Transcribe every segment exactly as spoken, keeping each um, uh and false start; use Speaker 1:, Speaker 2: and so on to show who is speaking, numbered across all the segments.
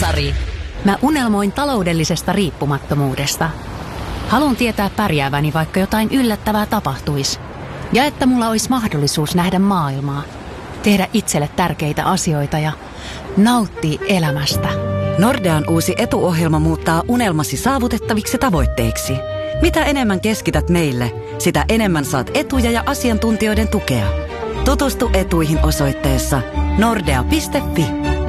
Speaker 1: Sari.
Speaker 2: Mä unelmoin taloudellisesta riippumattomuudesta. Haluan tietää pärjääväni, vaikka jotain yllättävää tapahtuisi. Ja että mulla olisi mahdollisuus nähdä maailmaa, tehdä itselle tärkeitä asioita ja nauttia elämästä.
Speaker 3: Nordean uusi etuohjelma muuttaa unelmasi saavutettaviksi tavoitteiksi. Mitä enemmän keskität meille, sitä enemmän saat etuja ja asiantuntijoiden tukea. Tutustu etuihin osoitteessa nordea piste fi.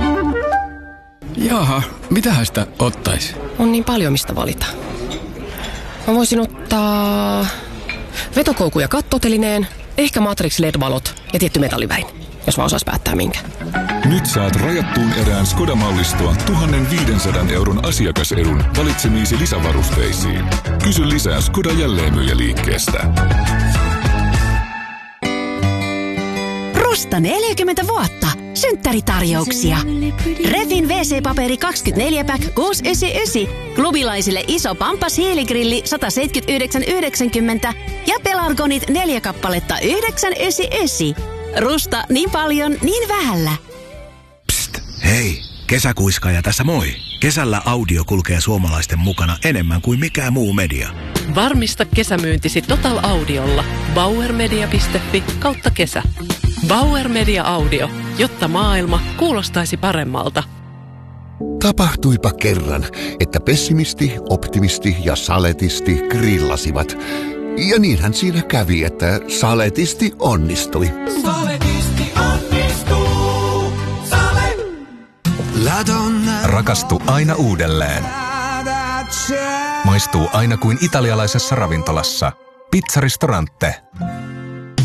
Speaker 4: Jaha, mitähän sitä ottais?
Speaker 5: On niin paljon mistä valita. Mä voisin ottaa vetokoukku ja kattotelineen, ehkä Matrix L E D-valot ja tietty metalliväin, jos mä osais päättää minkä.
Speaker 6: Nyt saat rajattuun erään Skoda-mallistoa tuhatviisisataa euron asiakasedun valitsemiisi lisävarusteisiin. Kysy lisää Skoda jälleenmyyjäliikkeestä.
Speaker 7: Rusta neljäkymmentä vuotta. Synttäritarjouksia. Refin wee see-paperi kaksikymmentäneljä pack kuusi yhdeksänkymmentäyhdeksän. Klubilaisille iso Pampas hiiligrilli sata seitsemänkymmentäyhdeksän yhdeksänkymmentä. Ja Pelargonit neljä kappaletta yhdeksän yhdeksänkymmentäyhdeksän. Rusta niin paljon, niin vähällä.
Speaker 8: Psst, hei, kesäkuiskaaja tässä moi. Kesällä audio kulkee suomalaisten mukana enemmän kuin mikään muu media.
Speaker 9: Varmista kesämyyntisi Total Audiolla. bauermedia piste fi kautta kesä. Bauer Media Audio, jotta maailma kuulostaisi paremmalta.
Speaker 10: Tapahtuipa kerran, että pessimisti, optimisti ja saletisti grillasivat. Ja niinhän siinä kävi, että saletisti onnistui.
Speaker 11: Saletisti onnistuu. Sale.
Speaker 12: Rakastu aina uudelleen. Maistuu aina kuin italialaisessa ravintolassa. Pizzaristorante.